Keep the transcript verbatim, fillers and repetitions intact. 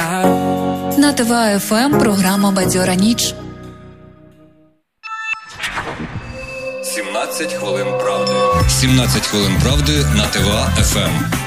На ТВ ФМ програма «Бадьора ніч». сімнадцять хвилин правди. сімнадцять хвилин правди на ТВ ФМ.